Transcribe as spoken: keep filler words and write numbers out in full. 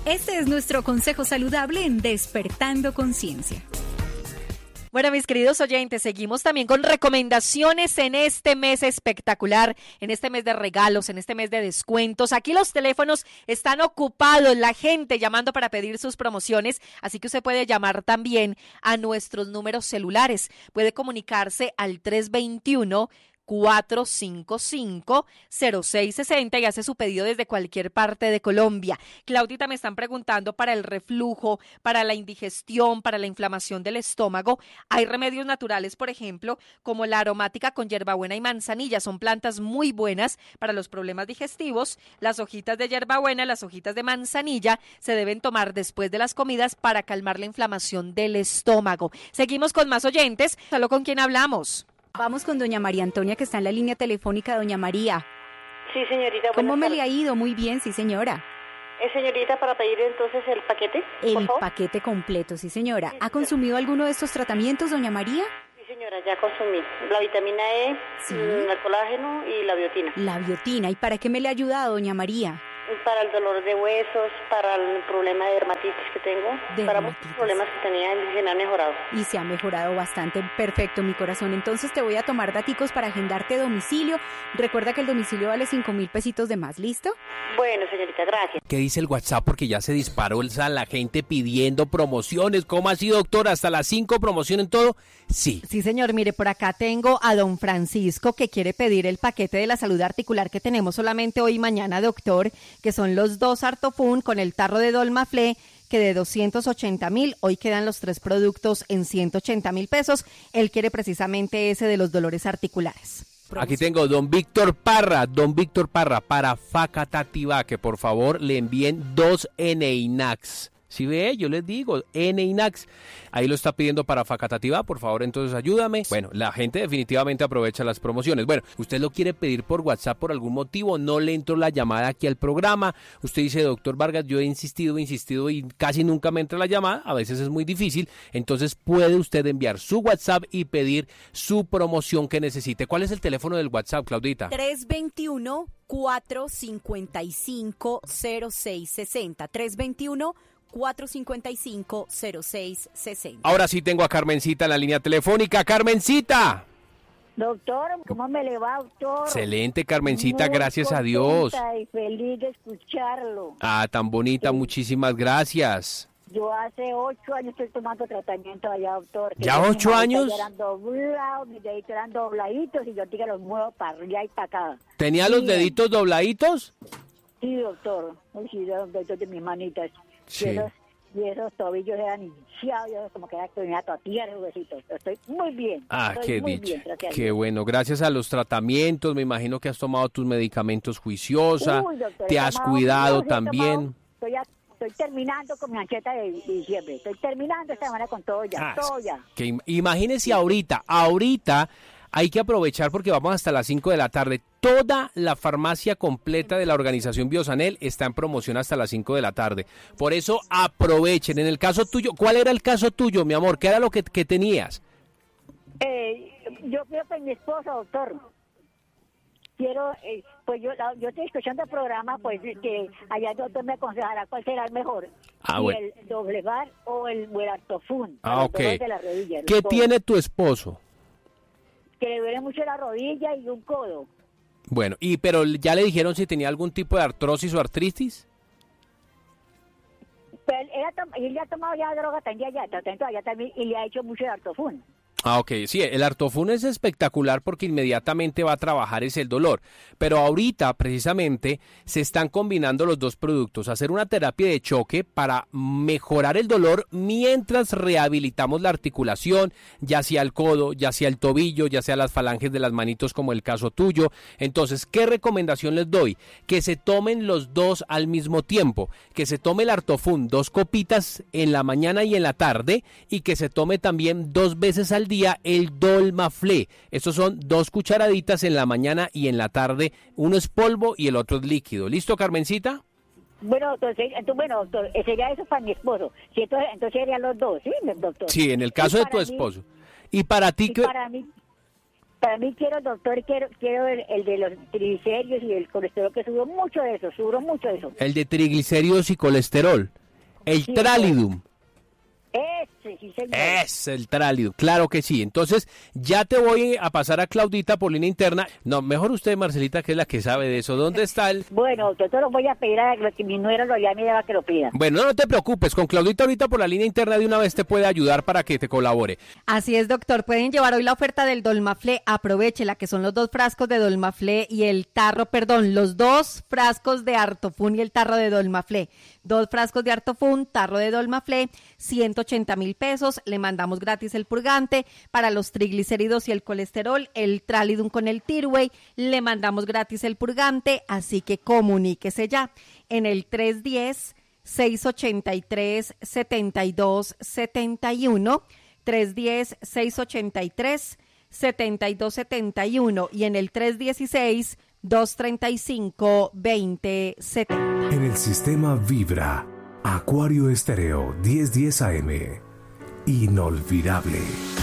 Este es nuestro consejo saludable en Despertando Conciencia. Bueno, mis queridos oyentes, seguimos también con recomendaciones en este mes espectacular, en este mes de regalos, en este mes de descuentos. Aquí los teléfonos están ocupados, la gente llamando para pedir sus promociones, así que usted puede llamar también a nuestros números celulares. Puede comunicarse al tres dos uno, cuatro cinco cinco, cero seis seis cero y hace su pedido desde cualquier parte de Colombia. Claudita, me están preguntando para el reflujo, para la indigestión, para la inflamación del estómago. Hay remedios naturales, por ejemplo, como la aromática con hierbabuena y manzanilla. Son plantas muy buenas para los problemas digestivos. Las hojitas de hierbabuena, las hojitas de manzanilla se deben tomar después de las comidas para calmar la inflamación del estómago. Seguimos con más oyentes. ¿Solo con quién hablamos? Vamos con doña María Antonia, que está en la línea telefónica. Doña María. Sí, señorita. ¿Cómo me tardes. le ha ido? Muy bien, sí, señora. Eh, señorita, para pedir entonces el paquete, El por favor. paquete completo, sí, señora. Sí, ¿Ha consumido alguno de estos tratamientos, doña María? Sí, señora, ya consumí la vitamina E, Sí. mm, el colágeno y la biotina. La biotina. ¿Y para qué me le ha ayudado, doña María? Para el dolor de huesos, para el problema de dermatitis que tengo, para muchos Dermatitis. problemas que tenía y se me han mejorado. Y se ha mejorado bastante. Perfecto, mi corazón. Entonces te voy a tomar daticos para agendarte domicilio. Recuerda que el domicilio vale cinco mil pesitos de más, ¿listo? Bueno, señorita, gracias. ¿Qué dice el WhatsApp? Porque ya se disparó el- la gente pidiendo promociones. ¿Cómo así, doctor? ¿Hasta las cinco promociones en todo? Sí. Sí, señor, mire, por acá tengo a don Francisco que quiere pedir el paquete de la salud articular que tenemos solamente hoy y mañana, doctor, que son los dos Artofun con el tarro de Dolmaflé, que de doscientos ochenta mil, hoy quedan los tres productos en ciento ochenta mil pesos. Él quiere precisamente ese de los dolores articulares. Aquí tengo don Víctor Parra, don Víctor Parra, para Facatativá, que por favor le envíen dos N-Inax. ¿Sí ve? Yo les digo, N-Inax. Ahí lo está pidiendo para Facatativá, por favor, entonces ayúdame. Bueno, la gente definitivamente aprovecha las promociones. Bueno, usted lo quiere pedir por WhatsApp por algún motivo, no le entró la llamada aquí al programa. Usted dice, doctor Vargas, yo he insistido, insistido y casi nunca me entra la llamada. A veces es muy difícil. Entonces puede usted enviar su WhatsApp y pedir su promoción que necesite. ¿Cuál es el teléfono del WhatsApp, Claudita? tres dos uno, cuatro cinco cinco, cero seis seis cero. tres dos uno, cuatro cinco cinco, cero seis seis cero. Ahora sí tengo a Carmencita en la línea telefónica. ¡Carmencita! Doctor, ¿cómo me le va, doctor? Excelente, Carmencita, Muy gracias a Dios. contenta y feliz de escucharlo. Ah, tan bonita, Sí. muchísimas gracias. Yo hace ocho años estoy tomando tratamiento allá, doctor. que ¿Ya yo, mis ocho deditos años? ya eran doblados, mis deditos eran dobladitos y yo digo los muevo para allá y para acá. ¿Tenía los Sí, deditos dobladitos? Sí, doctor. Uy, sí, los deditos de mis manitas. Sí. Y esos, y esos tobillos eran hinchados, yo como que tenía tortillas de huesitos. Estoy muy bien. Ah, estoy qué muy dicha, bien, gracias a qué Dios. bueno. Gracias a los tratamientos, me imagino que has tomado tus medicamentos juiciosa, Uy, doctor, te he has tomado cuidado mucho, he también. tomado- Estoy, a- estoy terminando con mi ancheta de diciembre. Estoy terminando esta semana con todo ya, Ah, todo ya. que im- imagínese ahorita, ahorita hay que aprovechar porque vamos hasta las cinco de la tarde. Toda la farmacia completa de la organización Biosanel está en promoción hasta las cinco de la tarde. Por eso aprovechen. En el caso tuyo, ¿cuál era el caso tuyo, mi amor? ¿Qué era lo que, que tenías? Eh, yo quiero que mi esposo, doctor, quiero, eh, pues yo, la- yo estoy escuchando el programa, pues que allá el doctor me aconsejará cuál será el mejor. Ah, si bueno. el doblegar o el, o el artofun. Ah, para el ok. dolor de la rodilla, el ¿Qué codo. tiene tu esposo? Que le duele mucho la rodilla y un codo. Bueno, y pero ya le dijeron si tenía algún tipo de artrosis o artritis. Pero él, él, ha tom- él ya ha tomado ya droga también ya, tratamiento allá también, y le ha hecho mucho de artofun. Ah, ok, sí, el Artofun es espectacular porque inmediatamente va a trabajar ese el dolor, pero ahorita precisamente se están combinando los dos productos, hacer una terapia de choque para mejorar el dolor mientras rehabilitamos la articulación, ya sea el codo, ya sea el tobillo, ya sea las falanges de las manitos como el caso tuyo. Entonces, ¿qué recomendación les doy? Que se tomen los dos al mismo tiempo, que se tome el Artofun dos copitas en la mañana y en la tarde y que se tome también dos veces al día el Dolmaflé. Estos son dos cucharaditas en la mañana y en la tarde. Uno es polvo y el otro es líquido. ¿Listo, Carmencita? Bueno, entonces, entonces, bueno, doctor, eh, sería eso para mi esposo. Sí, entonces, entonces serían los dos, ¿sí, doctor? Sí, en el caso Y de tu para mí- esposo. Y para ti, Y ¿qué, para mí, Para mí quiero, doctor, quiero, quiero el, el de los triglicéridos y el colesterol, que subo mucho de eso, subo mucho de eso. El de triglicéridos y colesterol. El Sí, Tralidum. Ese, sí, señor. Es el Tralidum, claro que sí. Entonces, ya te voy a pasar a Claudita por línea interna. No, mejor usted, Marcelita, que es la que sabe de eso. ¿Dónde está el...? Bueno, doctor, te lo voy a pedir a que mi nuera lo llame y ella va que lo pida. Bueno, no te preocupes, con Claudita ahorita por la línea interna de una vez te puede ayudar para que te colabore. Así es, doctor. Pueden llevar hoy la oferta del Dolmaflé. Aprovechela, que son los dos frascos de Dolmaflé y el tarro, perdón, los dos frascos de Artofun y el tarro de Dolmaflé. Dos frascos de Artofun, tarro de Dolmaflé, ciento ochenta mil pesos. Le mandamos gratis el purgante para los triglicéridos y el colesterol, el Tralidum con el Tirway. Le mandamos gratis el purgante, así que comuníquese ya en el tres uno cero, seis ocho tres, siete dos siete uno, tres uno cero, seis ocho tres, siete dos siete uno y en el tres uno seis, dos tres cinco, dos cero siete cero. En el sistema Vibra, Acuario Estéreo diez diez A M. Inolvidable.